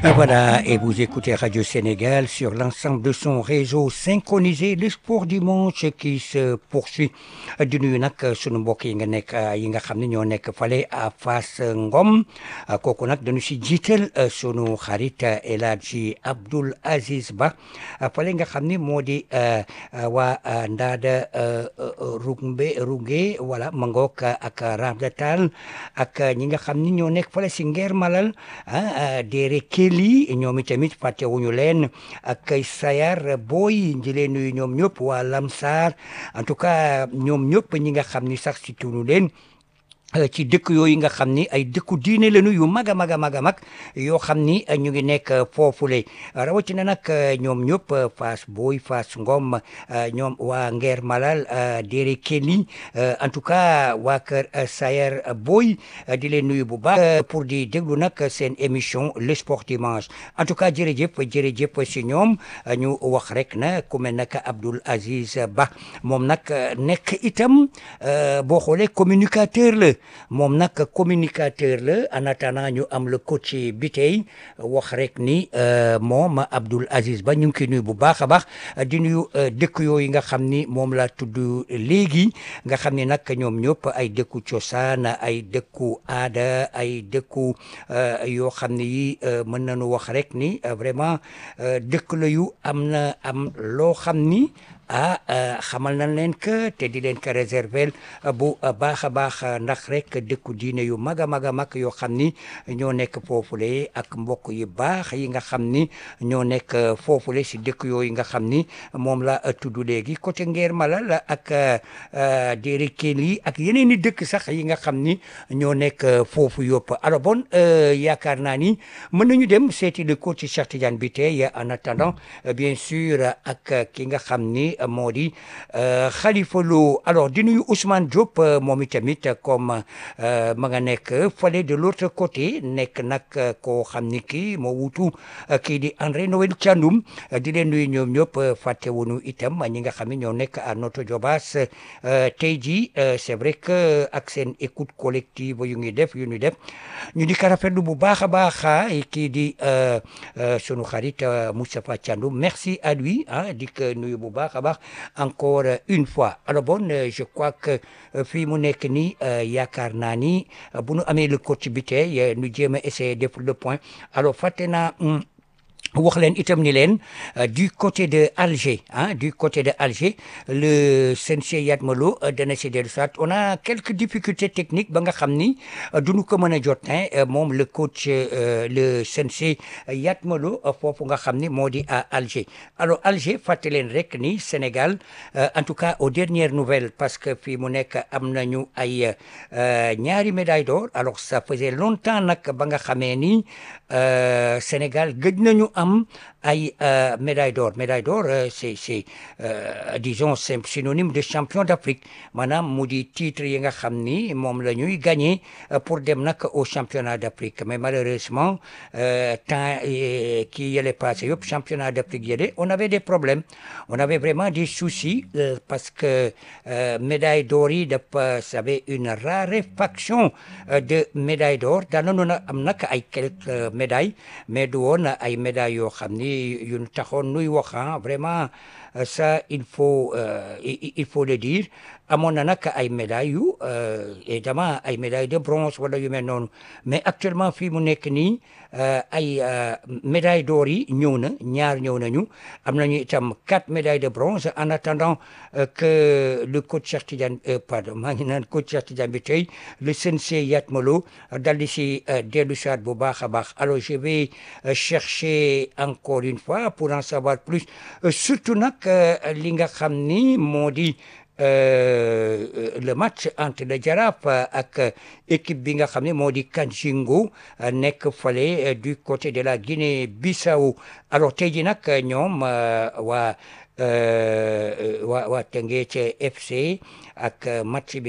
Voilà, et vous écoutez Radio Sénégal sur l'ensemble de son réseau synchronisé, le sport dimanche qui se poursuit. Di nuyu nag sunu mbokk yi nga nekk yi nga xam ne ñoo nekk fale à Fass Ngom kooku nag dañu si jiital sunu xarit El Hadji Abdoul Aziz Ba fale nga xam ni moo di waa Ndaada Runge voilà mangook ak Ramdatal ak ñi nga xam ni ñoo nekk fale si Ngeer Malal Dere Kelly ñoom itamit fàttewuñu leen ak Sayar Boy di leen nuyu ñoom ñëpp waa Lamsar en tout cas ñoom ñëpp ñi nga xam ni sax si tunu leen ci dëkk yooyu nga xam ni ay dëkku diine lañu yu mag a mag a mag a mag yoo xam ni ñu ngi nekk foofule rawatina nag ñoom ñëpp Fass Boy Fass Ngom ñoom waa Ngeer Malal Dere Kelly en tout cas waa kër Sayer Boy di leen nuyu bu baax pour di déglu nag seen émission le sport dimanche en tout cas jërëjëf si ñoom ñu wax rek na ku mel nag Abdoul Aziz Ba moom nag nekk itam boo xoolee communicateur la moom nag communicateur la en attendant ñu am le coach bi tey wax rek ni moom Abdoul Aziz Ba ñu ngi koy nuyu bu baax a baax di nuyu dëkk yooyu nga xam ni moom la tudd léegi nga xam ni nag ñoom ñëpp ay dëkku cosaan ay dëkku aada ay dëkku yoo xam ne yi mën nañu wax rek ni vraiment dëkk la yu am loo xam ni xamal nañ leen que te di leen ko réserver bu baax a baax ndax rek dëkku diine yu mag a mag a mag yoo xam ni ñoo nekk foofule ak mbokk yu baax yi nga xam ni ñoo nekk foofule si dëkk yooyu nga xam ni moom la tudd léegi côté Ngeer Malal ak Dere Kelly ak yeneen i dëkk sax yi nga xam ni ñoo nekk foofu yëpp alors bon yaakaar naa ni mën nañu dem seeti le coach Cheikh Tidiane bi tey en attendant bien sûr ak ki nga xam ni moo di Khalifa Lo alors di nuyu Ousmane Diop moom itamit comme ma nga nekk fale de l'autre côté nekk nag koo xam ni kii moo wutu kii di André Noël Thiandoum di leen nuyu ñoom ñëpp fàttewuñu itam ñi nga xam ne ñoo nekk à Notto Diobass tey jii c'est vrai que ak seen écoute collective yu ñuy def ñu di ko rafetlu bu baax a baax kii di sunu xarit Moustapha Thiandoum merci à lui di ko nuyu bu baax a baax encore une fois alors bon je crois que fii mu nekk nii yaakaar naa ni bu nu amee le coach bi tey nu jéem a essayer def le point alors fàtte naa wax leen itam ni leen du côté de Alger le Sensei Yatma Lo dana si dellu soit on a quelques difficultés techniques ba nga xam ni duñu ko mën a jot moom le coach le Sensei Yatma Lo foofu nga xam ni moo di à Alger alors Alger fàtte leen rek ni Sénégal en tout cas aux dernières nouvelles parce que fii mu nekk am nañu ay ñaari médaille d'or alors ça faisait longtemps nag ba nga xamee ni Sénégal gëj nañu am ay médaille d'or c'est disons c'est synonyme de champion d'Afrique maanaam mu di titre yi nga xam ni moom la ñuy gagner pour dem nag au championnat d'Afrique mais malheureusement temps kii yële passé yëpp championnat d'Afrique yële on avait des problèmes on avait vraiment des soucis parce que médaille d'or yi dafa savait une raréfaction de médaille d'or daanoon na am nag ay quelques médailles mais du woon ay médailles yoo xam ni yu taxoon nuy wax vraiment ça il faut le dire amoon na nag ay médailles yu évidemment ay médailles de bronze wala yu mel noonu mais actuellement fii mu nekk nii ay médailles d'or yi ñaar ñëw nañu am nañu itam 4 médailles de bronze en attendant que le coach Cheikh Tidiane pardon maa ngi naan coach Cheikh Tidiane bi tey le Sensei Yatma Lo dal di si dellu saat bu baax a baax alors je vais chercher encore une fois pour en savoir plus surtout nag li nga xam ni moo di le match entre le Jaraaf ak équipe bi nga xam ne moo di Kandjingo nekk fale du côté de la Guinée-Bissau alors tey jii nag ñoom waa Teungueth FC ak match bi